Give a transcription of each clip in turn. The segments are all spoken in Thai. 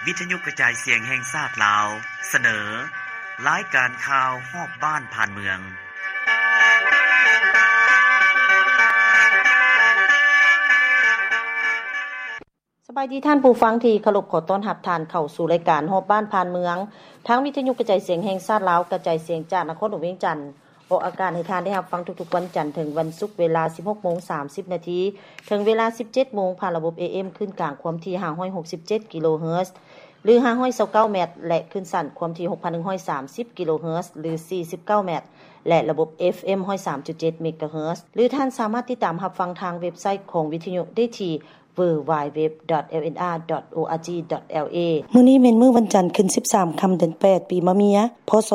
วิทยุกระจายเสียงแห่งชาติลาวเสนอรายการข่าวฮอบบ้านผ่านเมืองสบายดีท่านผู้ฟังที่เคารพขอต้อนรับท่านเข้าสู่รายการฮอบบ้านผ่านเมืองทางวิทยุกระจายเสียงแห่งชาติลาวกระจายเสียงจากนครหลวงเวียงจันทน์ออกอากาศให้ท่านได้รับฟังทุกๆวันจันทร์ถึงวันศุกร์เวลา 16:30 น. ถึงเวลา 17:00 น. ผ่านระบบ AM ขึ้นกลางความถี่567กิโลเฮิรตซ์หรือ529เมตรและขึ้นสั้นความถี่ 6,130 กิโลเฮิรตซ์หรือ49เมตรและระบบ FM 103.7 เมกะเฮิรตซ์หรือท่านสามารถติดตามรับฟังทางเว็บไซต์ของวิทยุได้ที่www.lnr.org.la มื้อนี้แม่นมื้อวันจันทร์ขึ้น13ค่ำเดือน8ปีมะเมียพศ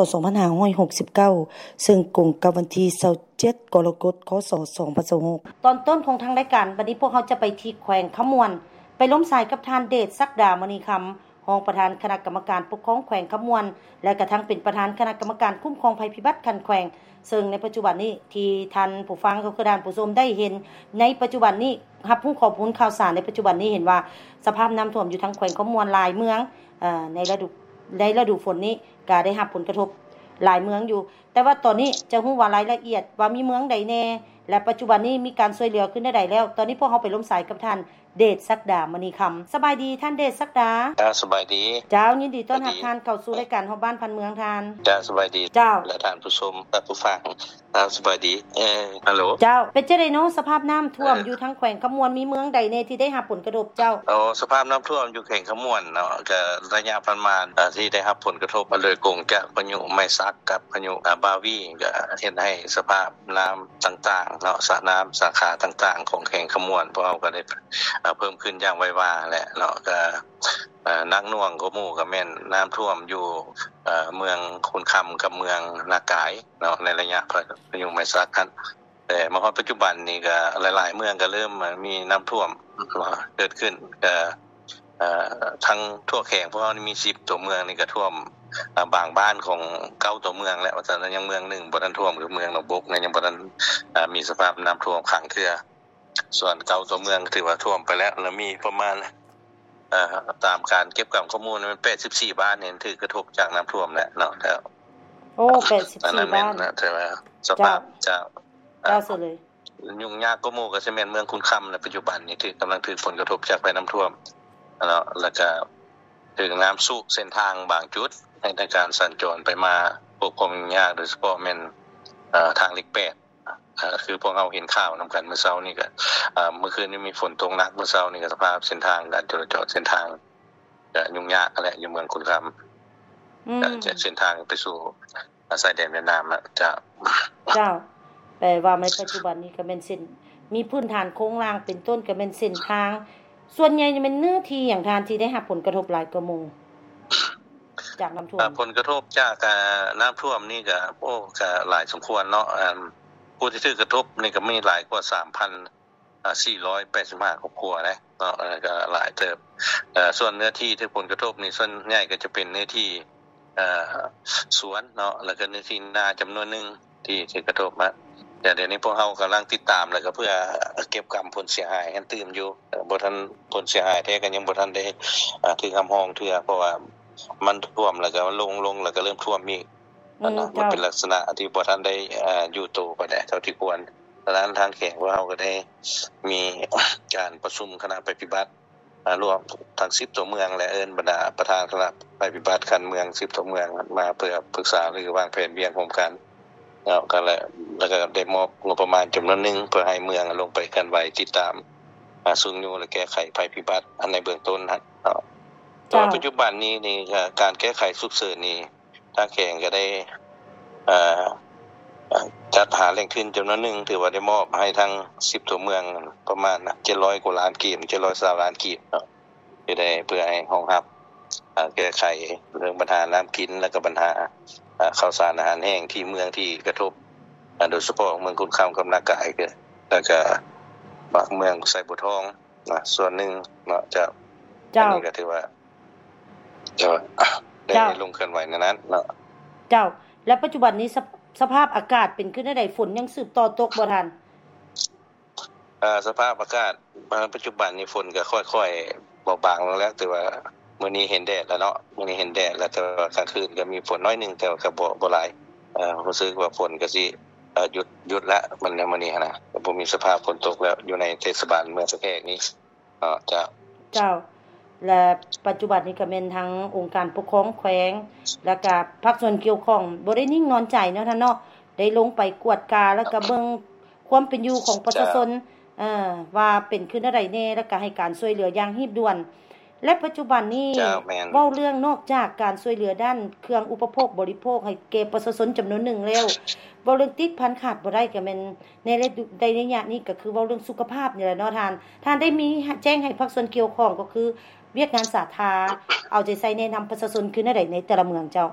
2569ซึ่งตรงกับวันที่27กรกฎาคมคศ2026ตอนต้นของทางรายการบัดนี้พวกเขาจะไปที่แขวงขมวนไปล้มสายกับท่านเดชศักดามณีคำรองประธานคณะกรรมการปกครองแขวงขมวนและกระทั่งเป็นประธานคณะกรรมการคุ้มครองภัยพิบัติคันแขวงซึ่งในปัจจุบันนี้ที่ท่านผู้ฟังก็คือท่านผู้ชมได้เห็นในปัจจุบันนี้รับรู้ข้อมูลข่าวสารในปัจจุบันนี้เห็นว่าสภาพน้ำท่วมอยู่ทั้งแขวงขมวนหลายเมืองในฤดูฝนนี้ก็ได้รับผลกระทบหลายเมืองอยู่แต่ว่าตอนนี้จะฮู้ว่ารายละเอียดว่ามีเมืองใดแน่และปัจจุบันนี้มีการช่วยเหลือขึ้นได้ใดแล้วตอนนี้พวกเฮาไปล้มสายกับท่านเดชศักดามณีคำสบายดีท่านเดชศักดาสบายดีเจ้ายินดีต้อนรับท่านเข้าสู่รายการฮอบบ้านพันเมืองท่านสบายดีเจ้าและท่านผู้ชมและผู้ฟังสบายดีฮัลโหลเจ้าเป็นจังได๋เนาะสภาพน้ำท่วมอยู่ทั้งแขวงขมวนมีเมืองใดแน่ที่ได้รับผลกระทบเจ้าสภาพน้ำท่วมอยู่แขวงขมวนเนาะก็ระยะประมาณที่ได้รับผลกระทบโดยกงจากพายุไมซักกับพายุบาวีก็เฮ็ดให้สภาพน้ำต่างๆเนาะสระน้ำสาขาต่างๆของแขวงขมวนพวกเราก็ได้เพิ่มขึ้นอย่างไวว่าแหละเนาะก็นักหน่วงก็หมู่ก็แม่นน้ำท่วมอยู่เมืองคุณคำกับเมืองนากายเนาะในระยะพายุไมซักกันแต่มาฮอดปัจจุบันนี้ก็หลายๆเมืองก็เริ่มมีน้ำท่วมเกิดขึ้นทั้งทั่วแขวงเพราะว่ามี10ตัวเมืองนี่ก็ท่วมบางบ้านของ9ตัวเมืองและว่าซั่นยังเมืองนึงบ่ทันท่วมคือเมืองหนองบกเนี่ยยังบ่ทันมีสภาพน้ำท่วมขังเทื่อส่วน9ตัวเมืองถือว่าท่วมไปแล้วมีประมาณตามการเก็บเกี่ยวข้อมูลมัน84บ้านเนี่ยถูกกระทบจากน้ำท่วมแล้วเนาะแล้วโอ้84บ้านนะใช่มั้ยสภาพจะสุดเลยยุ่งยากก็หมู่ก็สิแม่นเมืองคุณคำในปัจจุบันนี้ที่กำลังถูกผลกระทบจากภัยน้ำท่วมเนาะแล้วก็ถึงน้ำสูบเส้นทางบางจุดในการสัญจรไปมาพวกความยากโดยเฉพาะแม่นทางเลข8คือพวกเราเห็นข่าวนำกันเมื่อเช้านี้ก็เมื่อคืนนี้มีฝนตกหนักเมื่อเช้านี้ก็สภาพเส้นทางการจราจรเส้นทางก็ยุ่งยากแหละอยู่เมืองคุณคำจะเส้นทางไปสู่ชายแดนเวียดนามเจ้าแปลว่าในปัจจุบันนี้ก็แม่นเส้นมีพื้นฐานโครงสร้างเป็นต้นก็แม่นเส้นทางส่วนใหญ่จะเป็นเนื้อที่อย่างทานที่ได้รับผลกระทบหลายกว่าหมู่จากน้ำท่วมผลกระทบจากน้ำท่วมนี่ก็ก็หลายสมควรเนาะผู้ที่ถูกกระทบนี่ก็มีหลายกว่า 3,485 ครอบครัวนะเนาะก็หลายเติบส่วนเนื้อที่ที่ผลกระทบนี่ส่วนใหญ่ก็จะเป็นเนื้อที่สวนเนาะแล้วก็เนื้อที่นาจำนวนนึงที่ถูกกระทบมาแต่เดี๋ยวนี้พวกเรากำลังติดตามแล้วก็เพื่อเก็บกำผลเสียหายกันตื่มอยู่บ่ทันผลเสียหายแท้ก็ยังบ่ทันได้ถึงคำห้องเทื่อเพราะว่ามันท่วมแล้วก็ลงแล้วก็เริ่มท่วมอีกมันเป็นลักษณะที่บ่ทันได้อยู่โตปานใดเท่าที่ควรดังนั้นทางแขวงพวกเราก็ได้มีการประชุมคณะภัยพิบัติรวมทั้ง10ตัวเมืองและเอิ้นบรรดาประธานคณะภัยพิบัติคันเมือง10ตัวเมืองมาเพื่อปรึกษาหรือวางแผนเวียงพร้อมกันก็แล้วก็ได้มอบงบประมาณจำนวนนึงเพื่อให้เมืองลงไปกันไว้ติดตามสูงอยู่และแก้ไขภัยพิบัติอันในเบื้องต้นตอนปัจจุบันนี้นี่การแก้ไขฉุกเฉินนี่ทางแขวงก็ได้จัดหาแหล่งทุนจำนวนนึงถือว่าได้มอบให้ทั้ง10ตัวเมืองประมาณ700กว่าล้านกีบ720ล้านกีบเนาะจะได้เพื่อให้รองรับแก้ไขเรื่องปัญหาน้ำกินและก็ปัญหาข้าวสารอาหารแห้งที่เมืองที่กระทบโดยเฉพาะเมืองคุณคำกับนากายแล้วก็บางเมืองไสบัวทองนะส่วนนึงเนาะจะอันนี้ก็ถือว่าได้ลงเคลื่อนไหวในนั้นเนาะเจ้าและปัจจุบันนี้สภาพอากาศเป็นขึ้นได้ฝนยังสืบต่อตกบ่ทันสภาพอากาศปัจจุบันนี้ฝนก็ค่อยๆเบาบางลงแล้วแต่ว่ามื้อนี้เห็นแดดแล้วเนาะมื้อนี้เห็นแดดแล้วแต่ว่ากลางคืนก็มีฝนน้อยนึงแต่ว่าก็บ่หลายรู้สึกว่าฝนก็สิหยุดแล้วมันมื้อนี้นะก็บ่มีสภาพฝนตกแล้วอยู่ในเทศบาลเมืองสะแก้นี้เจ้าและปัจจุบันนี้ก็แม่นทั้งองค์การปกครองแขวงแล้วก็ภาคส่วนเกี่ยวข้องบ่ได้นิ่งนอนใจเนาะท่านเนาะได้ลงไปกวดกาแล้วก็เบิ่งความเป็นอยู่ของประชาชนว่าเป็นขึ้นอะไรแน่แล้วก็ให้การช่วยเหลืออย่างรีบด่วนและปัจจุบันนี้เว้าเรื่องนอกจากการช่วยเหลือด้านเครื่องอุปโภคบริโภคให้แก่ประชาชนจำนวนหนึ่งแล้วเว้าเรื่องติดพันขาดบ่ได้ก็แม่นในระยะนี้ก็คือเว้าเรื่องสุขภาพนี่แหละเนาะท่านได้มีแจ้งให้ภาคส่วนเกี่ยวข้องก็คือเวียกงานสาธารณะเอาใจใส่แนะนําประชาชนคือในแต่ละเมืองเจ้า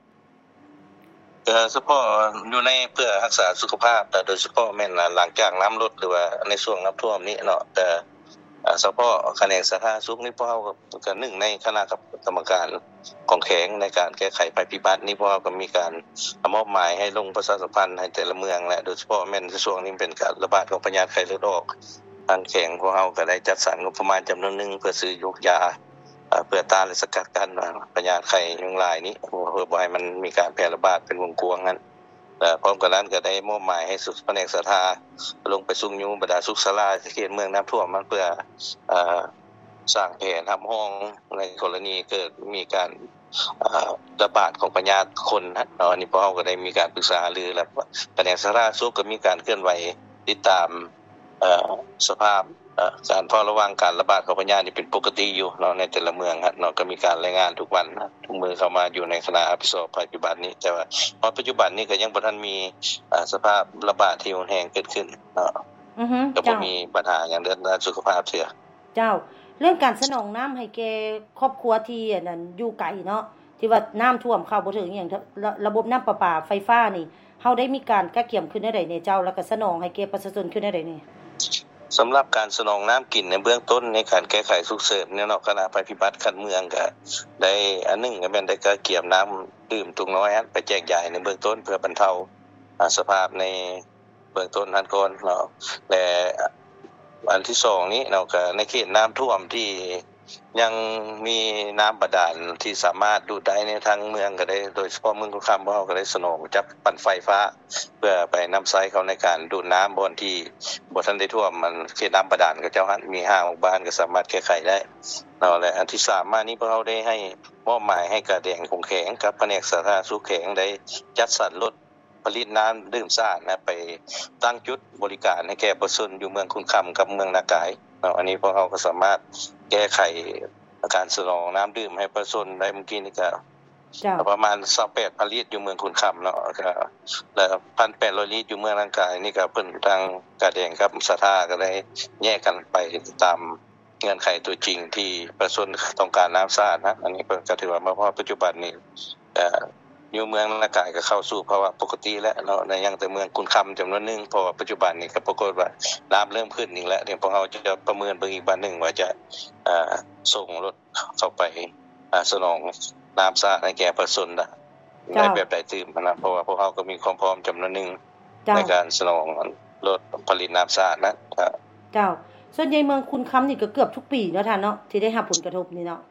เฉพาะอยู่ในเพื่อรักษาสุขภาพแต่โดยเฉพาะแม่นหลังจากน้ําลดหรือว่าในช่วงน้ําท่วมนี้เนาะแต่เฉพาะแขนงสาธารณสุขนี่พวกเฮาก็หนึ่งในคณะกรรมการของแขวงในการแก้ไขภัยพิบัตินี้พวกเฮาก็มีการมอบหมายให้ลงประชาสัมพันธ์ให้แต่ละเมืองและโดยเฉพาะแม่นในช่วงนี้เป็นการระบาดของพยาธิไข้เลือดออกทางแขวงพวกเฮาก็ได้จัดสรรงบประมาณจํานวนนึงเพื่อซื้อยกยาเพื่อต้านและสกัดกั้นพยาธิไข้ยุงลายนี้เพื่อบ่ให้มันมีการแพร่ระบาดเป็นวงกว้างนั้นพร้อมกันนั้นก็ได้มอบหมายให้สุขแผนกสาธารณสุขลงไปสุ่งยุงบรรดาสุขศาลาเขตเมืองน้ําท่วมมันเพื่อสร้างแผนรับห้องในกรณีเกิดมีการระบาดของพยาธิคนอันนี้พวกเฮาก็ได้มีการปรึกษาหารือแล้วแผนกสาธารณสุขก็มีการเคลื่อนไหวติดตามสภาพการเฝ้าระวังการระบาดของพยาธินี่เป็นปกติอยู่เนาะในแต่ละเมืองเนาะก็มีการรายงานทุกวันทุกมื้อเข้ามาอยู่ในคณะอภิสรภัยพิบัตินี้แต่ว่าปัจจุบันนี้ก็ยังบ่ทันมีสภาพระบาดที่รุนแรงเกิดขึ้นเนาะก็บ่มีปัญหาหยังเรื่องด้านสุขภาพเสียเจ้าเรื่องการสนองน้ําให้แก่ครอบครัวที่นั้นอยู่ไกลเนาะที่ว่าน้ําท่วมเข้าบ่ถึงหยังระบบน้ําประปาไฟฟ้านี่เฮาได้มีการกะเกี่ยมขึ้นได้ในเจ้าแล้วก็สนองให้แก่ประชาชนขึ้นได้นี่สําหรับการสนองน้ํากินในเบื้องต้นในการแก้ไขฉุกเฉินเนี่ยเนาะคณะภัยพิบัติคันเมืองก็ได้อันนึงก็แม่นได้กะเกี่ยมน้ําดื่มทุกน้อยไปแจกจ่ายในเบื้องต้นเพื่อบรรเทาสภาพในเบื้องต้นนั้นก่อนเนาะและอันที่2นี้เนาะก็ในเขตน้ําท่วมที่ยังมีน้ําบาดาลที่สามารถดูดได้ในทางเมืองก็ได้โดยเฉพาะเมืองกุคำเฮาก็ได้สนองจับปั่นไฟฟ้าเพื่อไปนําใช้เขาในการดูดน้ําบ่อนที่บ่ทันได้ท่วมมันเขตน้ําบาดาลก็เจ้าหันมี5หมู่บ้านก็สามารถแก้ไขได้เนาะและอันที่3มานี้พวกเฮาได้ให้มอบหมายให้กระแดงคงแข็งกับแผนกสาธารณสุขแข็งได้จัดสรรรถผลิตน้ําดื่มสะอาดนะไปตั้งจุดบริการให้แก่ประชาชนอยู่เมืองคุณคำกับเมืองนากายอันนี้พวกเฮาก็สามารถแก้ไขการสนองน้ําดื่มให้ประชาชนได้เมื่อกี้นี่ก็ประมาณ28,000 ลิตรอยู่เมืองคุณคำเนาะก็แล้ว 1,800 ลิตรอยู่เมืองนากายนี่ก็เพิ่นทางกระแดงกับสาธารณก็ได้แยกกันไปตามเงื่อนไขตัวจริงที่ประชาชนต้องการน้ําสะอาดนะอันนี้เพิ่นก็ถือว่ามาปัจจุบันนี้อยู่เมืองนากายก็เข้าสู่ภาวะปกติแล้วเนาะในยังแต่เมืองคุณคำจํานวนนึงเพราะว่าปัจจุบันนี้ก็ปรากฏว่าน้ําเริ่มขึ้นอีกแล้วเดี๋ยวพวกเราจะประเมินเบิ่งอีกบัดนึงว่าจะส่งรถเข้าไปสนองน้ําสะอาดให้แก่ประชาชนได้แบบใดตื่มนะเพราะว่าพวกเราก็มีความพร้อมจํานวนนึงในการสนองรถผลิตน้ําสะอาดนะเจ้าส่วนใหญ่เมืองคุณคำนี่ก็เกือบทุกปีเนาะท่านเนาะที่ได้รับผลกระทบนี่เนาะ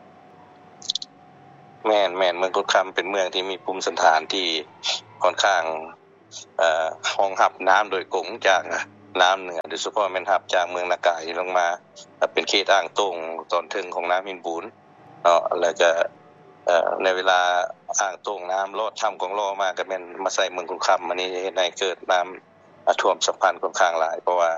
แม่นเมืองกุดคําเป็นเมืองที่มีภูมิสันฐานที่ค่อนข้างรองรับน้ําโดยกงจากน้ําเหนือโดยเฉพาะแม่นรับจากเมืองนากายลงมาเป็นเขตอ่างตงตอนถึงของน้ําหินบูนเนาะแล้วก็ในเวลาอ่างตงน้ําลอดทํากองรอมาก็แม่นมาใส่เมืองกุดคําอันนี้เฮ็ดให้เกิดน้ําท่วมฉับพลันค่อนข้างหลายเพราะว่า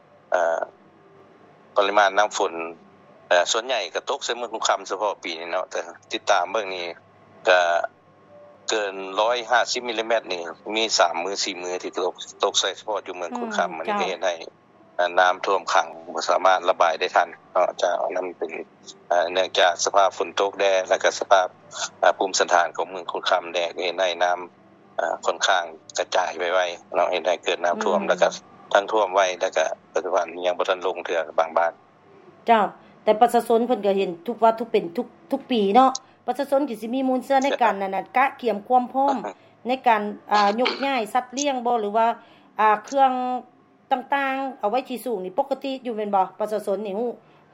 ปริมาณน้ําฝนส่วนใหญ่ก็ตกใส่เมืองกุดคําเฉพาะปีนี้เนาะแต่ติดตามเบิ่งนี่ก็เกิน150มิลลิเมตรนี่มี3มื้อ4มื้อที่ตกใส่เฉพาะอยู่เมืองกุดคําอันนี้ก็เฮ็ดให้น้ําท่วมขังบ่สามารถระบายได้ทันเนาะจากนั้นเป็นเนื่องจากสภาพฝนตกแดดและก็สภาพภูมิสันฐานของเมืองกุดคําแดดเฮ็ดให้น้ําค่อนข้างกระจายไปไวเนาะเฮ็ดให้เกิดน้ําท่วมแล้วก็ทั้งท่วมไวแล้วก็ปัจจุบันยังบ่ทันลงเทื่อบางบ้านเจ้าแต่ประชาชนเพิ่นก็เห็นทุกว่าทุกเป็นทุกปีเนาะประชาชนก็สิมีมูลเชื่อในการนั้นกะเกี่ยมความพร้อมในการยกย้ายสัตว์เลี้ยงบ่หรือว่าเครื่องต่างๆเอาไว้ที่สูงนี่ปกติอยู่แม่นบ่ประชาชนนี่ฮู้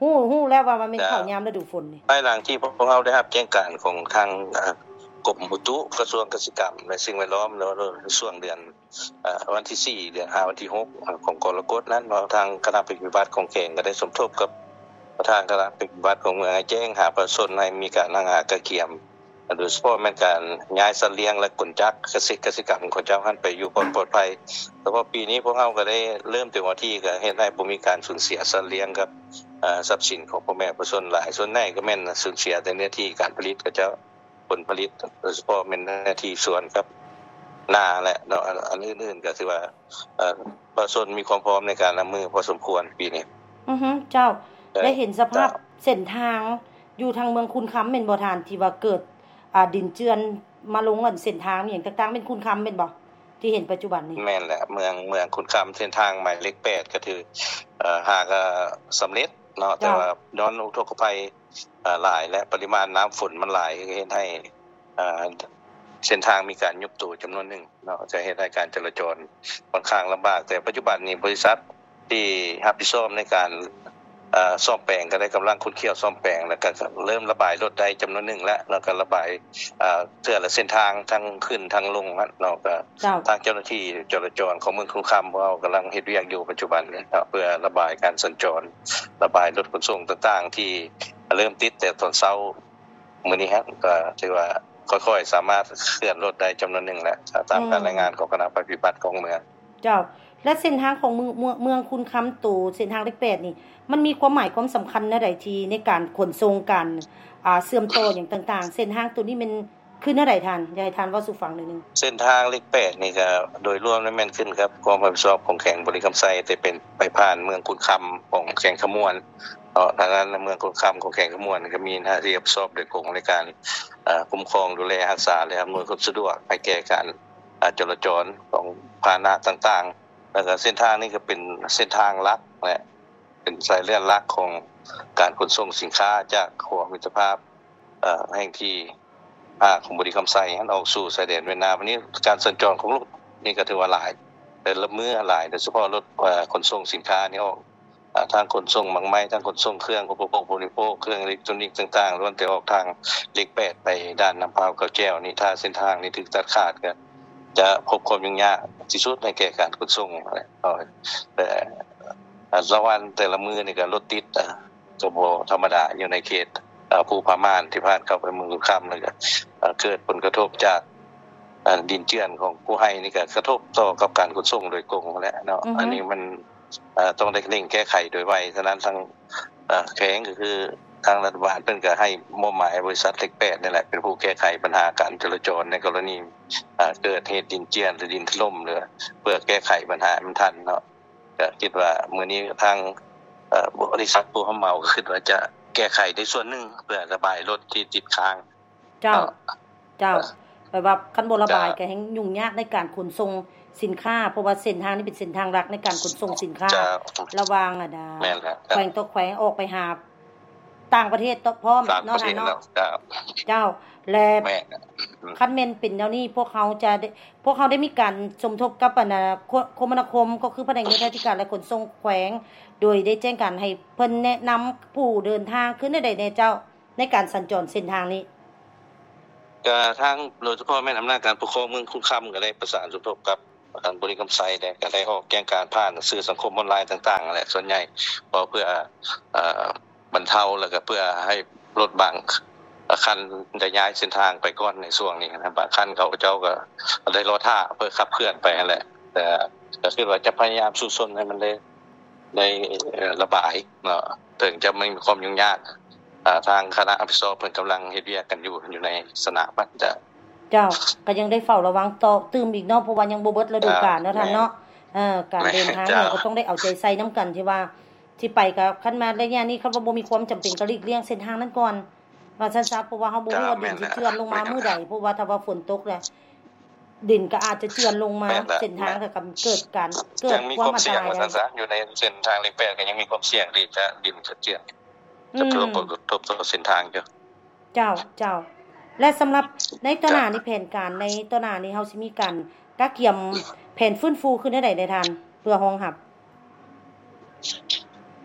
ฮู้แล้วว่ามันเป็นข้าวยามฤดูฝนนี่ภายหลังที่พวกเราได้รับแจ้งการของทางกรมอุตุกระทรวงเกษตรกรรมและสิ่งแวดล้อมแล้วช่วงเดือนวันที่4เดือน5วันที่6ของกรกฎนั้นทางคณะปฏิบัติของแขงก็ได้สมทบกับประธานคณะปฏิบัติของเมืองแจ้งหาประชาชนให้มีการหากระเกียมโดยเฉพาะแม่นการย้ายสัตว์เลี้ยงและขนจักรเกษตรกรรมของเจ้าหันไปอยู่ปลอดภัยแต่ว่าปีนี้พวกเราก็ได้เริ่มเต็มที่ก็เฮ็ดให้บ่มีการสูญเสียสัตว์เลี้ยงกับทรัพย์สินของพ่อแม่ประชาชนหลายส่วนใหญ่ก็แม่นสูญเสียแต่เนื้อที่การผลิตก็จะผลผลิตโดยเฉพาะแม่นหน้าที่สวนครับนาและอันอื่นๆก็ถือว่าประชาชนมีความพร้อมในการรับมือพอสมควรปีนี้เจ้าได้เห็นสภาพเส้นทางอยู่ทางเมืองคุณค้ำแม่นบ่ทานที่ว่าเกิดดินเจือนมาลงอันเส้นทางอีหยังต่างๆเป็นคุณค้ำแม่นบ่ที่เห็นปัจจุบันนี้แม่นแหละเมืองคุณค้ำเส้นทางหมายเลข8ก็คือหากสําเร็จเนาะแต่ว่าย้อนอุทกภัยหลายและปริมาณน้ำฝนมันหลายเฮ็ดให้เส้นทางมีการยุบตัวจํานวนนึงเนาะจะเฮ็ดให้การจราจรค่อนข้างลําบากแต่ปัจจุบันนี้บริษัทที่รับผิดชอบในการซ่อมแปลงก็ได้กําลังขุดเขี้ยวซ่อมแปลงแล้วก็เริ่มระบายรถได้จํานวนนึงแล้วก็ระบายเทื่อละเส้นทางทั้งขึ้นทั้งลงเนาะก็ทางเจ้าหน้าที่จราจรของเมืองคุณค้ำเรากําลังเฮ็ดเวียกอยู่ปัจจุบันนี้เพื่อระบายการสัญจรระบายรถขนส่งต่างๆที่เริ่มติดแต่ตอนเช้ามื้อนี้ก็ถือว่าค่อยๆสามารถเคลื่อนรถได้จํานวนนึงแล้วตามการรายงานของคณะปฏิบัติของเมืองเจ้าและเส้นทางของเมืองคุณค้ำตู่เส้นทางเลข8นี่มันมีความหมายความสําคัญแนวใดที่ในการขนส่งกันเสื่อมโตอย่างต่างๆเส้นทางตัวนี้มันคือแนวใดท่านอยากให้ท่านเว้าสู่ฟังหน่อยนึงเส้นทางเลข8นี่ก็โดยรวมแล้วแม่นขึ้นครับความรับผิดชอบของแขวงบริคำไซแต่เป็นไปผ่านเมืองคุณค้ำของแขวงขมวนทางนั้นเมืองคุณค้ำของแขวงขมวนก็มีหน้าที่รับผิดชอบโดยตรงในการคุ้มครองดูแลรักษาและอำนวยความสะดวกให้แก่การจราจรของพาหนะต่างๆแล้วก็เส้นทางนี้ก็เป็นเส้นทางหลักและเป็นสายเลือดหลักของการขนส่งสินค้าจากขั้วมิตรภาพแห่งที่ของบริคำไซหันออกสู่ชายแดนเวียดนามวันนี้การสัญจรของรถนี่ก็ถือว่าหลายแต่ละมื้อหลายโดยเฉพาะรถขนส่งสินค้านี่ออกทางขนส่งบางไม้ทางขนส่งเครื่องอุปโภคบริโภคเครื่องอิเล็กทรอนิกส์ต่างๆล้วนแต่ออกทางเลข8ไปด้านน้ำพร้าวเกาแก้วนี่ถ้าเส้นทางนี้ถูกตัดขาดก็จะพบความยุ่งยากที่สุดในแก่การขนส่งแต่ละวันแต่ละมื้อนี่ก็รถติดก็บ่ธรรมดาอยู่ในเขตภูผาม่านที่ผ่านเข้าไปเมืองค้ำแล้วก็เกิดผลกระทบจากดินเจือนของผู้ให้นี่ก็กระทบต่อกับการขนส่งโดยตรงแหละเนาะอันนี้มันต้องได้เร่งแก้ไขโดยไวฉะนั้นทางแขวงก็คือทางรัฐบาลเพิ่นก็ให้มอบหมายบริษัทเลข8นี่แหละเป็นผู้แก้ไขปัญหาการจราจรในกรณีเกิดเหตุดินเจือนหรือดินถล่มหรือเพื่อแก้ไขปัญหามันทันเนาะก็คิดว่ามื้อนี้ทางบริษัทผู้รับเหมาก็คิดว่าจะแก้ไขในส่วนนึงเพื่อระบายรถที่ติดค้างเจ้าแบบว่าคันบ่ระบายก็แฮงยุ่งยากในการขนส่งสินค้าเพราะว่าเส้นทางนี้เป็นเส้นทางหลักในการขนส่งสินค้าระหว่างแม่นครับแขวงต่อแขวงออกไปหาต่างประเทศพร้อมเนาะเนาะเจ้าและคันแม่นเป็นแนวนี้พวกเขาได้มีการสมทบกับคมนาคมก็คือแผนกนิติการและขนส่งแขวงโดยได้แจ้งการให้เพิ่นแนะนําผู้เดินทางขึ้นได้ในเจ้าในการสัญจรเส้นทางนี้ก็ทางโดยเฉพาะแม่นอำนาจการปกครองเมืองคุณค้ำก็ได้ประสานสมทบกับทางบริคำไซได้ก็ได้ออกแจ้งการผ่านสื่อสังคมออนไลน์ต่างๆแหละส่วนใหญ่เพื่อบรรเทาแล้วก็เพื่อให้รถบางคันจะย้ายเส้นทางไปก่อนในช่วงนี้นะบางคันเขาเจ้าก็ได้รอท่าเพื่อขับเคลื่อนไปนั่นแหละแต่ก็คือว่าจะพยายามสู้ซนให้มันได้ระบายเนาะถึงจะไม่มีความยุ่งยากทางคณะอภิสอบเพิ่นกําลังเฮ็ดเวียกกันอยู่ในสนามบัดเจ้าก็ยังได้เฝ้าระวังต่อตื่มอีกเนาะเพราะว่ายังบ่เบิดฤดูกาลเนาะท่านเนาะการเดินทางเราก็ต้องได้เอาใจใส่นํากันที่ว่าที่ไปก็คันมาระยะนี้คันว่าบ่มีความจําเป็นก็หลีกเลี่ยงเส้นทางนั้นก่อนว่าซั่นซะเพราะว่าเฮาบ่รู้ว่าดินสิเจือนลงมามื้อใดเพราะว่าถ้าว่าฝนตกแล้วดินก็อาจจะเจือนลงมาเส้นทางก็เกิดความอันตรายว่าซั่นซะอยู่ในเส้นทางเลข8ก็ยังมีความเสี่ยงที่จะดินจะเจือนจะเพิ่มผลกระทบต่อเส้นทางอยู่เจ้าและสําหรับในต้นหน้านี้แผนการในต้นหน้านี้เฮาสิมีการกะเกียมแผนฟื้นฟูขึ้นได้ใดได้ทันเพื่อรองรับภ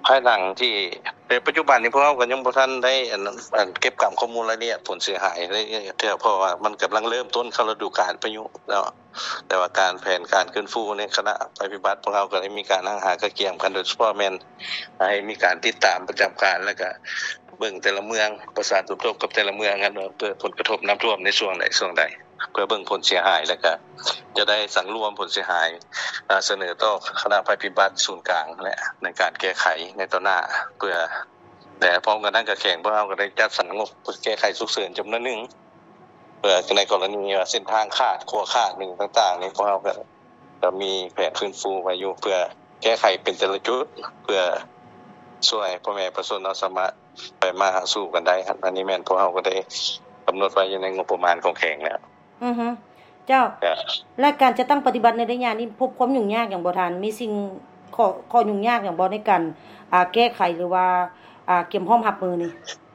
ภายหลังที่ในปัจจุบันนี้พวกเราก็ยังบ่ทันได้เก็บข้อมูลรายละเอียดผลเสียหายอะไรเพราะว่ามันกำลังเริ่มต้นเข้าฤดูกาลพายุแล้วแต่ว่าการแผนการฟื้นฟูในคณะภัยพิบัติพวกเราก็ได้มีการหากระเกียมกันโดยเฉพาะแม่นให้มีการติดตามประจำการแล้วก็เบิ่งแต่ละเมืองประสานสมทบกับแต่ละเมืองกันเพื่อผลกระทบน้ำท่วมในช่วงใดเพื่อเบิ่งผลเสียหายแล้วก็จะได้สังรวมผลเสียหายเสนอต่อคณะภัยพิบัติศูนย์กลางและในการแก้ไขในต่อหน้าเพื่อแต่พร้อมกันนั้นก็แข่งพวกเราก็ได้จัดสรรงบแก้ไขฉุกเฉินจำนวนหนึ่งเพื่อในกรณีว่าเส้นทางขาดขั้วขาดหนึ่งต่างๆนี่พวกเราก็มีแผนฟื้นฟูไว้อยู่เพื่อแก้ไขเป็นแต่ละจุดเพื่อช่วยพ่อแม่ประชาชนเราสามารถไปมาหาสู่กันได้ครับอันนี้แม่นพวกเราก็ได้กำหนดไว้อยู่ในงบประมาณของแข่งแล้วเจ้าและการจะตั้งปฏิบัติในระยะนี้พบความยุ่งยากอย่างบ่ทันมีสิ่งข้อยุ่งยากอย่างบ่ในการแก้ไขหรือว่าเตรียมพร้อมรับมือนี่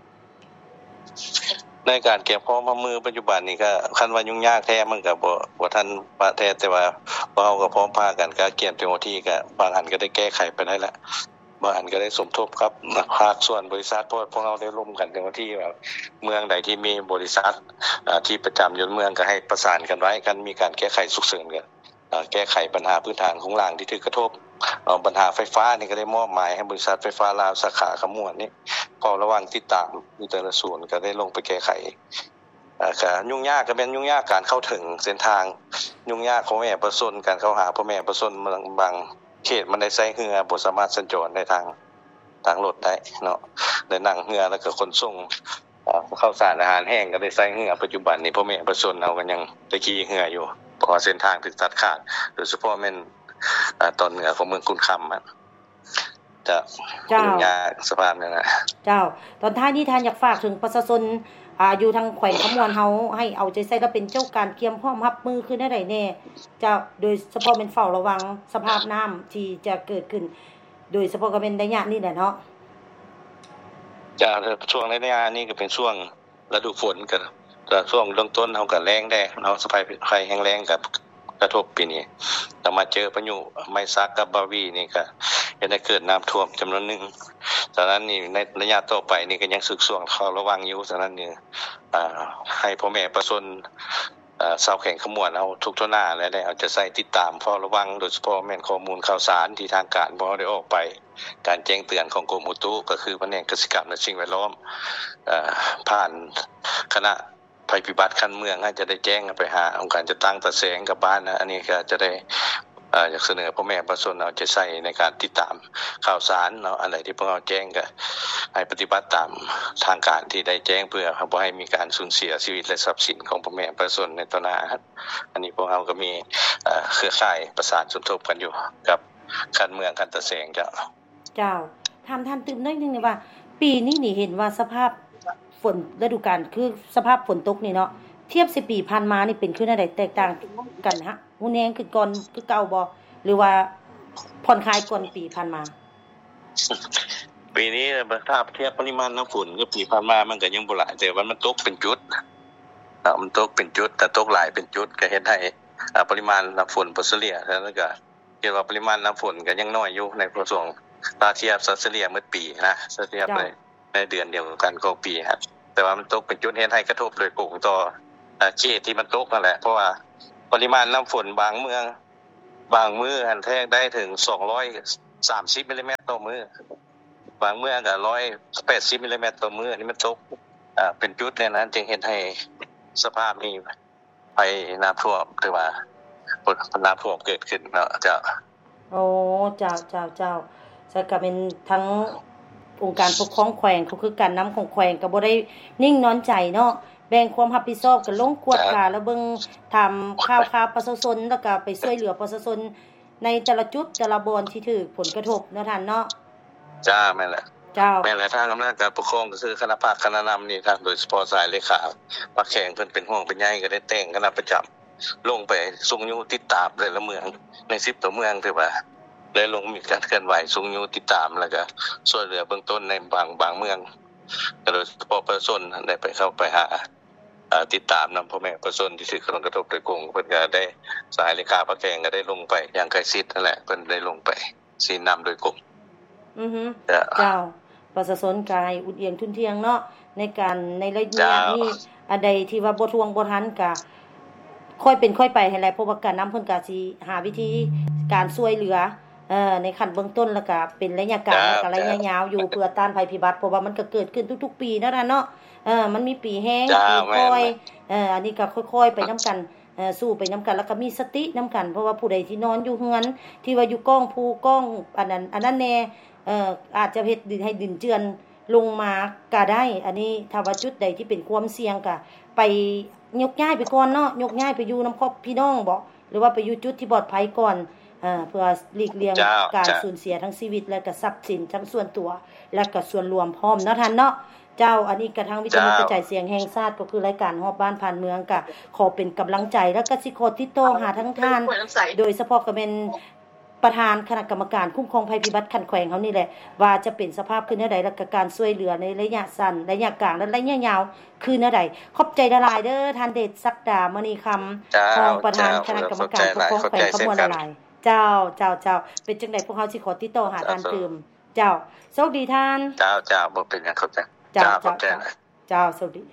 ในการเก็บพร้อมรับมือปัจจุบันนี้ก็คันว่ายุ่งยากแท้มันก็บ่ทันว่าแท้แต่ว่าพวกเราก็พร้อมพากันก็เก็บเต็มที่ก็บางอันก็ได้แก้ไขไปได้แล้วบางอันก็ได้สมทบครับภาคส่วนบริษัทพวกเราได้ร่วมกันเต็มที่แบบเมืองใดที่มีบริษัทที่ประจำอยู่เมืองก็ให้ประสานกันไว้กันมีการแก้ไขฉุกเฉินกันแก้ไขปัญหาพื้นฐานของรางที่ถูกกระทบปัญหาไฟฟ้านี่ก็ได้มอบหมายให้บริษัทไฟฟ้าลาวสาขาขมวดนี่พอระวังติดตามอยู่แต่ละส่วนก็ได้ลงไปแก้ไขก็ยุ่งยากก็เป็นยุ่งยากการเข้าถึงเส้นทางยุ่งยากของแม่ประชาชนการเข้าหาพ่อแม่ประชาชนบางเขตมันได้ใช้เรือบ่สามารถสัญจรได้ทางรถได้เนาะได้นั่งเรือแล้วก็ขนส่งข้าวสารอาหารแห้งก็ได้ใช้เรือปัจจุบันนี้พ่อแม่ประชาชนเอากันยังได้ขี่เรืออยู่เพราะเส้นทางถูกตัดขาดโดยเฉพาะแม่นตอนเหนือของเมืองกุนคำจะยุ่งยากสภาพนั้นนะเจ้าตอนท้ายนี้ท่านอยากฝากถึงประชาชนอยู่ทางแขวงขมวนเฮาให้เอาใจใส่และเป็นเจ้าการเตรียมพร้อมรับมือคือได้แน่เจ้าโดยเฉพาะเป็นเฝ้าระวังสภาพน้ำที่จะเกิดขึ้นโดยเฉพาะก็เป็นระยะนี้แหละเนาะจ้าช่วงระยะนี้ก็เป็นช่วงฤดูฝนกันแต่ช่วงเริ่มต้นเฮาก็แล้งได้เนาะสภาพภัยแห้งแล้งกับกระทบปีนี้แต่มาเจอพายุไมซักกับบาวีนี่ก็จะได้เกิดน้ำท่วมจำนวนนึงฉะนั้นนี่ในระยะต่อไปนี่ก็ยังสึกส่วงเข้าระวังอยู่ฉะนั้นนี่ให้พ่อแม่ประชาชนชาวแขวงขมวนเอาทุกทั่วหน้าและได้เอาจะใส่ติดตามเฝ้าระวังโดยเฉพาะแม่นข้อมูลข่าวสารที่ทางการบ่ได้ออกไปการแจ้งเตือนของกรมอุตุก็คือแผนกเกษตรกรรมและสิ่งแวดล้อมผ่านคณะภัยพิบัติคันเมืองจะได้แจ้งไปหาองค์การจัดตั้งตะแสงกับบ้านนะอันนี้ก็จะได้อยากเสนอพ่อแม่ประชาชนเอาจะใช้ในการติดตามข่าวสารเนาะอะไรที่พวกเราแจ้งก็ให้ปฏิบัติตามทางการที่ได้แจ้งเพื่อบ่ให้มีการสูญเสียชีวิตและทรัพย์สินของพ่อแม่ประชาชนในต่อหน้าอันนี้พวกเราก็มีเครือข่ายประสานสมทบกันอยู่กับคันเมืองคันตะแสงเจ้าถามท่านตื่นน้อยนึงนี่ว่าปีนี้นี่เห็นว่าสภาพฝนฤดูกาลคือสภาพฝนตกนี่เนาะเทียบ10ปีผ่านมานี่เป็นคืออะไรแตกต่างกันฮะฮู้แนงคือก่อนคือเก่าบ่หรือว่าผ่อนคลายก่อนปีผ่านมาปีนี้ถ้าเทียบปริมาณน้ำฝนกับปีผ่านมามันก็ยังบ่หลายแต่ว่ามันตกเป็นจุดมันตกเป็นจุดแต่ตกหลายเป็นจุดก็เฮ็ดให้ปริมาณน้ำฝนเฉลี่ยแล้วก็เรียกว่าปริมาณน้ำฝนก็ยังน้อยอยู่ในประสงค์ถ้าเทียบเฉลี่ยเมื่อปีนะเทียบในเดือนเดียวกันของปีครับแต่ว่ามันตกเป็นจุดเฮ็ดให้กระทบโดยตรงต่อเขตที่มันตกนั่นแหละเพราะว่าปริมาณน้ำฝนบางเมืองบางมื้ออันแท้ได้ถึง230มิลลิเมตรต่อมื้อบางเมืองก็180มิลลิเมตรต่อมื้อนี่มันตกเป็นจุดในนั้นจึงเฮ็ดให้สภาพนี้ภัยน้ำท่วมหรือว่าน้ำท่วมเกิดขึ้นเนาะเจ้าโอ้เจ้าซะก็เป็นทั้งองค์การปกครองแขวงก็คือการนำของแขวงก็บ่ได้นิ่งนอนใจเนาะแบ่งความรับผิดชอบกันลงกวดกาแล้วเบิ่งทำข่าวประชาชนแล้วก็ไปช่วยเหลือประชาชนในแต่ละจุดแต่ละบอนที่ถูกผลกระทบเนาะท่านเนาะจ้าแม่นแหละแม่นแหละทางอำนาจการปกครองก็คือคณะภาคคณะนำนี่ครับโดยเฉพาะสายเลขาปากแข่งเพิ่นเป็นห่วงเป็นใยก็ได้แต่งคณะประจำลงไปส่งอยู่ติดตามแต่ละเมืองใน10ตัวเมืองถือว่าได้ลงมีการเคลื่อนไหวส่งอยู่ติดตามแล้วก็ช่วยเหลือเบื้องต้นในบางเมืองโดยเฉพาะประชาชนได้ไปเข้าไปหาติดตามนำพ่อแม่ประชาชนที่ถูกกระทบโดยตรงเพิ่นก็ได้สายเลขาปากแข่งก็ได้ลงไปอย่างใกล้ชิดนั่นแหละเพิ่นได้ลงไปชี้นำโดยกลุ่มเจ้าประชาชนกายอุดเอียงทุนเทียงเนาะในระยะนี้อันใดที่ว่าบ่ทวงบ่ทันก็ค่อยเป็นค่อยไปให้แหละเพราะว่าการนํเพิ่นก็สิหาวิธีการช่วยเหลือในขั้นเบื้องต้นแล้วก็เป็นระยะกลางแล้วก็ระยะยาวอยู่เพื่อต้านภัยพิบัติเพราะว่ามันก็เกิดขึ้นทุกๆปีนั่นน่ะเนาะมันมีปีแห้งปีค่อยอันนี้ก็ค่อยๆไปนํกันสู้ไปนํกันแล้วก็มีสตินํกันเพราะว่าผู้ใดที่นอนอยู่เฮือนที่ว่าอยู่ก้องภูก้องอันนั้นแน่อาจจะเฮ็ดดินให้ดินเจือนลงมาก็ได้อันนี้ถ้าว่าจุดใดที่เป็นความเสี่ยงก็ไปยกย้ายไปก่อนเนาะยกย้ายไปอยู่นำครอบพี่น้องบ่หรือว่าไปอยู่จุดที่ปลอดภัยก่อนเพื่อหลีกเลี่ยงการสูญเสียทั้งชีวิตและก็ทรัพย์สินทั้งส่วนตัวและก็ส่วนรวมพร้อมเนาะท่านเนาะเจ้าอันนี้กระทั่งวิทยุกระจายเสียงแห่งชาติก็คือรายการฮอบบ้านผ่านเมืองก็ขอเป็นกำลังใจแล้วก็สิขอติดต่อหาทั้งท่านโดยเฉพาะก็เป็นประธานคณะกรรมการคุ้มครองภัยพิบัติคันแขวงเฮานี่แหละว่าจะเป็นสภาพคือแนวใดและก็การช่วยเหลือในระยะสั้นระยะกลางและระยะยาวคือแนวใดขอบใจหลายๆเด้อท่านเดชศักดามณีคำรองประธานคณะกรรมการคุ้มครองแขวงขบวนหลายเจ้าเป็นจังได๋พวกเฮาสิขอติดต่อหาท่านเติมเจ้าโชคดีท่านเจ้าบ่เป็นหยังครับเจ้าขอบใจนะเจ้าสวัสดี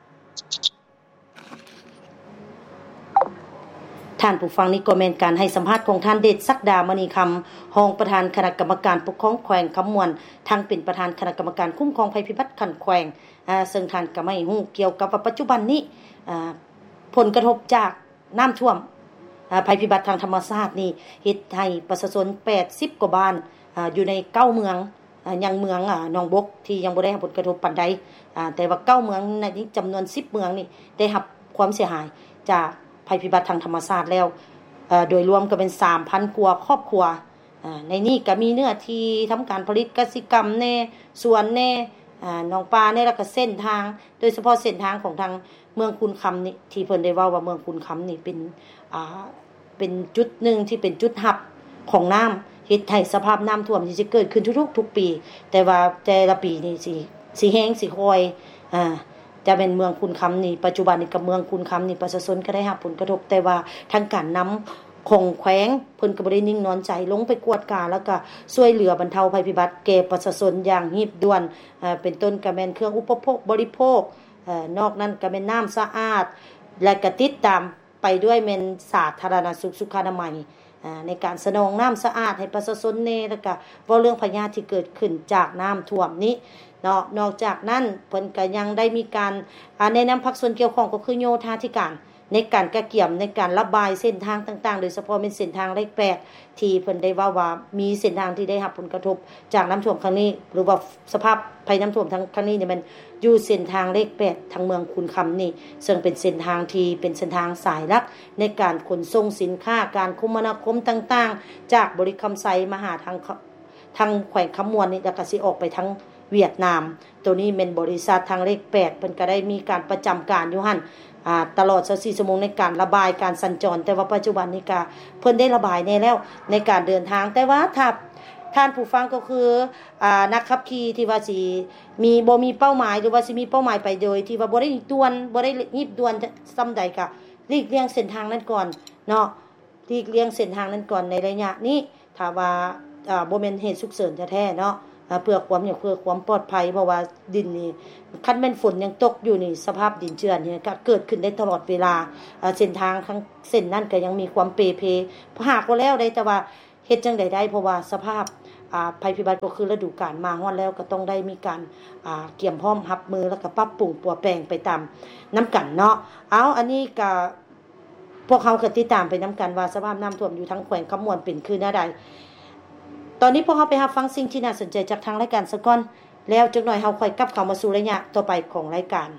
ท่านผู้ฟังนี่ก็แม่นการให้สัมภาษณ์ของท่านเดชศักดามณีคำรองประธานคณะกรรมการปกครองแขวงคำมวนทั้งเป็นประธานคณะกรรมการคุ้มครองภัยพิบัติคันแขวงซึ่งท่านก็ไม่ฮู้เกี่ยวกับว่าปัจจุบันนี้ผลกระทบจากน้ำท่วมภัยพิบัติทางธรรมชาตินี่เฮ็ดให้ประชาชน80กว่าบ้านอยู่ใน9เมืองยังเมืองหนองบกที่ยังบ่ได้รับผลกระทบปานใดแต่ว่า9เมืองในจำนวน10เมืองนี่ได้รับความเสียหายจากภัยพิบัติทางธรรมชาติแล้วโดยรวมก็เป็น 3,000 กว่าครอบครัวในนี้ก็มีเนื้อที่ทำการผลิตกสิกรรมแน่สวนแน่หนองปลาแน่แล้วก็เส้นทางโดยเฉพาะเส้นทางของทางเมืองคุณคำนี่ที่เพิ่นได้เว้าว่าเมืองคุณคำนี่เป็นจุดนึงที่เป็นจุดหับของน้ำเฮ็ดให้สภาพน้ำท่วมที่สิเกิดขึ้นทุกปีแต่ว่าแต่ละปีนี่สิแห้งสิคอยจะเป็นเมืองคุณคำนี่ปัจจุบันนี้กับเมืองคุณคำนี่ประชาชนก็ได้รับผลกระทบแต่ว่าทางการนำของแขวงเพิ่นก็บ่ได้นิ่งนอนใจลงไปกวดกาแล้วก็ช่วยเหลือบรรเทาภัยพิบัติแก่ประชาชนอย่างรีบด่วนเป็นต้นก็แม่นเครื่องอุปโภคบริโภคนอกนั้นก็แม่นน้ำสะอาดและก็ติดตามไปด้วยแม่นสาธารณสุขสุขอนามัยในการสนองน้ำสะอาดให้ประชาชนแน่แล้วก็เว้าเรื่องพยาธิที่เกิดขึ้นจากน้ำท่วมนี้นอกจากนั้นเพิ่นก็ยังได้มีการแนะนำภาคส่วนเกี่ยวข้องก็คือโยธาธิการในการกระเกี่ยมในการระบายเส้นทางต่างๆโดยเฉพาะเป็นเส้นทางเลข8ที่เพิ่นได้ว่ามีเส้นทางที่ได้รับผลกระทบจากน้ำท่วมครั้งนี้หรือว่าสภาพภัยน้ำท่วมทั้งครั้งนี้เนี่ยมันอยู่เส้นทางเลข8ทางเมืองคุณคำนี่ซึ่งเป็นเส้นทางที่เป็นเส้นทางสายหลักในการขนส่งสินค้าการคมนาคมต่างๆจากบริคำไซมาหาทางแขวงคำมวนนี่แล้วก็สิออกไปทางเวียดนามตัวนี้เป็นบริษัททางเลข8เพิ่นก็ได้มีการประจำการอยู่หั่นตลอด24ชั่วโมงในการระบายการสัญจรแต่ว่าปัจจุบันนี้ก็เพิ่นได้ระบายแน่แล้วในการเดินทางแต่ว่าถ้าท่านผู้ฟังก็คือนักขับขี่ที่ว่าสิบ่มีเป้าหมายหรือว่าสิมีเป้าหมายไปโดยที่ว่าบ่ได้ด่วนบ่ได้รีบด่วนซ้ำใดก็หลีกเลี่ยงเส้นทางนั้นก่อนเนาะหลีกเลี่ยงเส้นทางนั้นก่อนในระยะนี้ถ้าว่าบ่แม่นเหตุฉุกเฉินแท้ๆเนาะเพื่อความปลอดภัยเพราะว่าดินนี่คันแม่นฝนยังตกอยู่นี่สภาพดินเจือนนี่ก็เกิดขึ้นได้ตลอดเวลาเส้นทางทั้งเส้นนั้นก็ยังมีความเปเพหากว่าแล้วได้แต่ว่าเฮ็ดจังได๋ได้เพราะว่าสภาพภัยพิบัติก็คือฤดูกาลมาฮอดแล้วก็ต้องได้มีการเตรียมพร้อมรับมือแล้วก็ปรับปรุงปัวแปลงไปตามน้ำกันเนาะอันนี้ก็พวกเขาก็ติดตามไปน้ำกันว่าสภาพน้ำท่วมอยู่ทั้งแขวงคำมวนเป็นคือแนวใดตอนนี้พวกเราไปรับฟังสิ่งที่น่าสนใจจากทางรายการซะก่อนแล้วจักหน่อยเฮาค่อยกลับเข้ามาสู่ระยะต่อไปของรายการ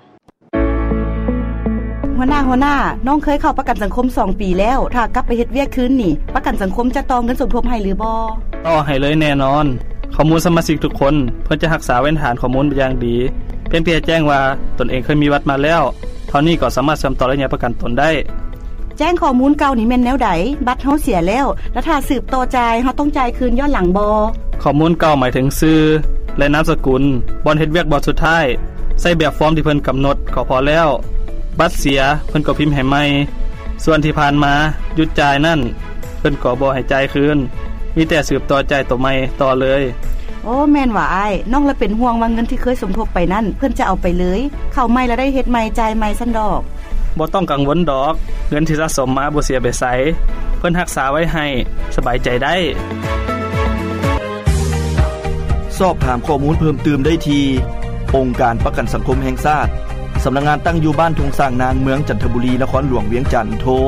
หัวหน้าน้องเคยเข้าประกันสังคม2ปีแล้วถ้ากลับไปเฮ็ดเวียกคืนนี่ประกันสังคมจะต่อเงินสมทบให้หรือบ่ต่อให้เลยแน่นอนข้อมูลสมาชิกทุกคนเพิ่นจะรักษาไว้ฐานข้อมูลเป็นอย่างดีเพียงแจ้งว่าตนเองเคยมีวัดมาแล้วเท่านี้ก็สามารถเชื่อมต่อระยะประกันตนได้แจ้งข้อมูลเก่านี่แม่นแนวใดบัตรเฮาเสียแล้วถ้าสืบต่อจ่ายเฮาต้องจ่ายคืนย้อนหลังบ่ข้อมูลเก่าหมายถึงชื่อและนามสกุลบ่อนเฮ็ดเวียกบ่สุดท้ายใส่แบบฟอร์มที่เพิ่นกำหนดก็พอแล้วบัตรเสียเพิ่นก็พิมพ์ให้ใหม่ส่วนที่ผ่านมาหยุดจ่ายนั่นเพิ่นก็บ่ให้จ่ายคืนมีแต่สืบต่อจ่ายตัวใหม่ต่อเลยโอ้แม่นว่าอ้ายน้องละเป็นห่วงว่าเงินที่เคยสมทบไปนั่นเพิ่นจะเอาไปเลยเข้าใหม่แล้วได้เฮ็ดใหม่จ่ายใหม่ซั่นดอกบ่ต้องกังวลดอกเงินที่สะสมมาบ่เสียไปไสเพิ่นรักษาไว้ให้สบายใจได้สอบถามข้อมูลเพิ่มเติมได้ที่องค์การประกันสังคมแห่งชาติสำนักงานตั้งอยู่บ้านทงสร้างนางเมืองจันทบุรีนครหลวงเวียงจันทน์โทร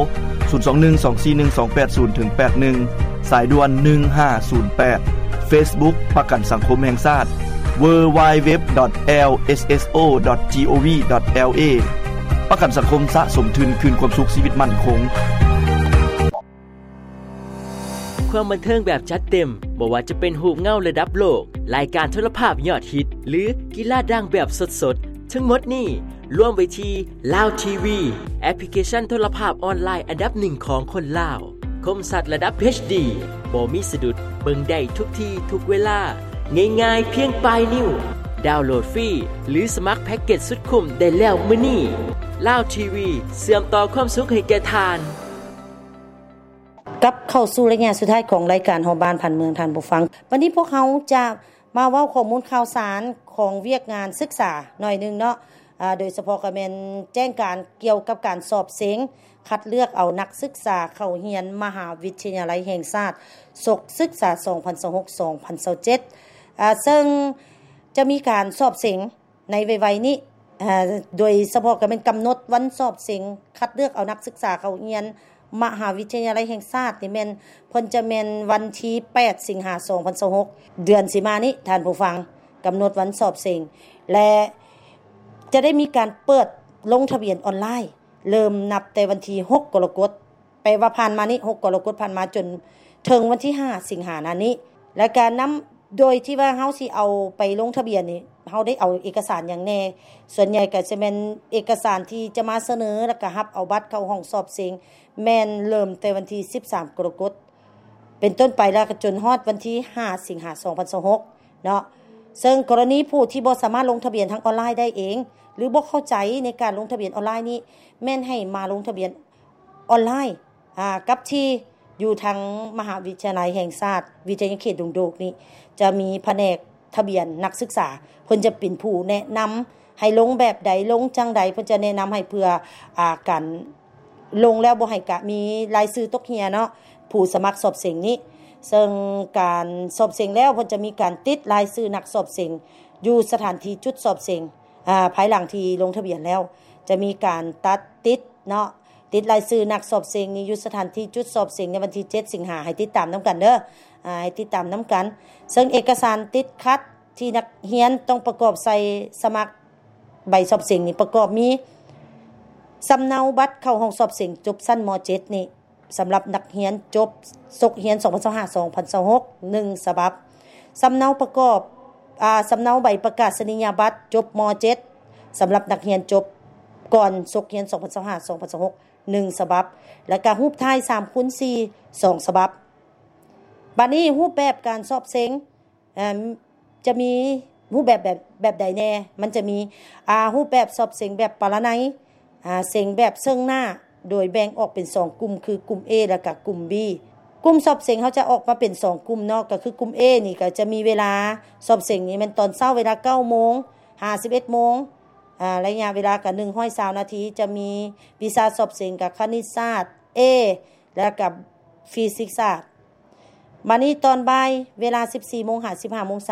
0212411281สายด่วน1508 Facebook ประกันสังคมแห่งชาติ www.lsso.gov.la ประกันสังคมสะสมทุนคืนความสุขชีวิตมั่นคงความบันเทิงแบบจัดเต็มบ่ว่าจะเป็นรูปเงาระดับโลกรายการโทรภาพยอดฮิตหรือกีฬาดังแบบสดๆทั้งหมดนี้รวมไว้ที่ Lao TV แอปพลิเคชันโทรภาพออนไลน์อันดับ1ของคนลาวคมชัดระดับ HD บ่มีสะดุดเบิ่งได้ทุกที่ทุกเวลาง่ายๆเพียงปลายนิ้วดาวน์โหลดฟรีหรือสมัครแพ็กเกจสุดคุ้มได้แล้วมื้อนี้ Lao TV เชื่อมต่อความสุขให้แก่ทานกับเข้าสู่ระยะสุดท้ายของรายการฮอบ้านพันเมืองท่านผู้ฟังวันนี้พวกเราจะมาเว้าข้อมูลข่าวสารของเวียกงานศึกษาหน่อยนึงเนาะโดยเฉพาะก็แม่นแจ้งการเกี่ยวกับการสอบเสียงคัดเลือกเอานักศึกษาเข้าเรียนมหาวิทยาลัยแห่งชาติศึกษา 2026-2027 ซึ่งจะมีการสอบเสียงในไวๆนี้โดยเฉพาะก็เป็นกำหนดวันสอบเสียงคัดเลือกเอานักศึกษาเข้าเรียนมหาวิทยาลัยแห่งชาตินี่แม่นเพิ่นจะแม่นวันที่8สิงหาคม2026เดือนสิมานี้ท่านผู้ฟังกำหนดวันสอบเสียงและจะได้มีการเปิดลงทะเบียนออนไลน์เริ่มนับแต่วันที่6กรกฎาคมไปว่าผ่านมานี้6กรกฎาคมผ่านมาจนถึงวันที่5สิงหาคมนี้และการนำโดยที่ว่าเฮาสิเอาไปลงทะเบียนนี่เฮาได้เอาเอกสารอย่างแน่ส่วนใหญ่ก็จะเป็นเอกสารที่จะมาเสนอแล้วก็รับเอาบัตรเข้าห้องสอบเสียงแม่นเริ่มแต่วันที่13กรกฎาคมเป็นต้นไปแล้วก็จนฮอดวันที่5สิงหาคม2026เนาะซึ่งกรณีผู้ที่บ่สามารถลงทะเบียนทางออนไลน์ได้เองหรือบ่เข้าใจในการลงทะเบียนออนไลน์นี้แม่นให้มาลงทะเบียนออนไลน์กับที่อยู่ทางมหาวิทยาลัยแห่งชาติวิทยาเขตดงโดกนี่จะมีแผนกทะเบียนนักศึกษาเพิ่นจะเป็นผู้แนะนำให้ลงแบบใดลงจังใดเพิ่นจะแนะนำให้เพื่อการลงแล้วบ่ให้กะมีรายชื่อตกเหียเนาะผู้สมัครสอบเสียงนี้ซึ่งการสอบเสียงแล้วเพิ่นจะมีการติดรายชื่อนักสอบเสียงอยู่สถานที่จุดสอบเสียงภายหลังที่ลงทะเบียนแล้วจะมีการติดเนาะติดรายชื่อนักสอบเสียงนี้อยู่สถานที่จุดสอบเสียงในวันที่7สิงหาคมให้ติดตามนํากันเด้อให้ติดตามนํากันซึ่งเอกสารติดคัดที่นักเรียนต้องประกอบใส่สมัครใบสอบเสียงนี่ประกอบมีสำเนาบัตรเข้าห้องสอบเสียงจบชั้นม.7 นี่สำหรับนักเรียนจบศกเรียน 2025-2026 1ฉบับสำเนาประกอบสำเนาใบประกาศนียบัตรจบม.7 สำหรับนักเรียนจบก่อนศกเรียน 2025-2026 1ฉบับแล้วก็รูปถ่าย 3x4 2ฉบับบัดนี้รูปแบบการสอบเสียงจะมีรูปแบบใดแน่มันจะมีรูปแบบสอบเสียงแบบปรนัยเสียงแบบเชิงหน้าโดยแบ่งออกเป็น2กลุ่มคือกลุ่ม A และก็กลุ่ม B กลุ่มสอบเสียงเขาจะออกมาเป็น2กลุ่มเนาะก็คือกลุ่ม A นี่ก็จะมีเวลาสอบเสียงนี่มันตอนเช้าเวลา 9:00 น 51:00 นระยะเวลาก็120นาทีจะมีวิชาสอบเสียงกับคณิตศาสตร์ A และกับฟิสิกส์ศาสตร์มานี่ตอนบ่ายเวลา 14:00 น 55:00 น